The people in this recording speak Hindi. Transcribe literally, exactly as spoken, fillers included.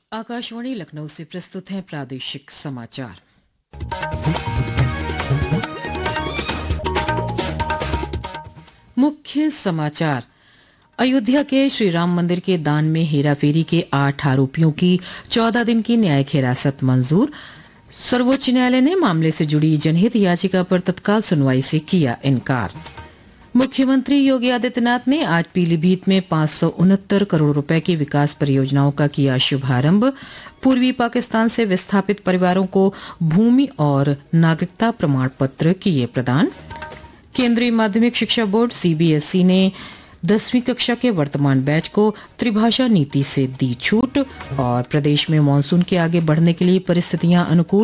आकाशवाणी लखनऊ से प्रस्तुत हैं प्रादेशिक समाचार। मुख्य समाचार। अयोध्या के श्री राम मंदिर के दान में हेराफेरी के आठ आरोपियों की चौदह दिन की न्यायिक हिरासत मंजूर। सर्वोच्च न्यायालय ने मामले से जुड़ी जनहित याचिका पर तत्काल सुनवाई से किया इनकार। मुख्यमंत्री योगी आदित्यनाथ ने आज पीलीभीत में पांच सौ उनहत्तर करोड़ रुपए की विकास परियोजनाओं का किया शुभारंभ। पूर्वी पाकिस्तान से विस्थापित परिवारों को भूमि और नागरिकता प्रमाण पत्र किए प्रदान। केंद्रीय माध्यमिक शिक्षा बोर्ड सीबीएसई ने दसवीं कक्षा के वर्तमान बैच को त्रिभाषा नीति से दी छूट। और प्रदेश में मानसून के आगे बढ़ने के लिए परिस्थितियां अनुकूल।